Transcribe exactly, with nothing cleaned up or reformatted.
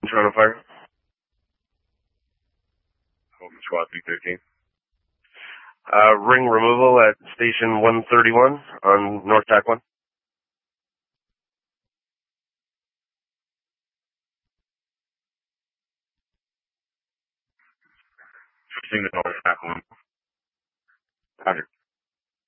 Toronto Fire. Home Squad three thirteen. Uh, ring removal at station one thirty-one on North Tack one. Switching to North Tack one. Roger.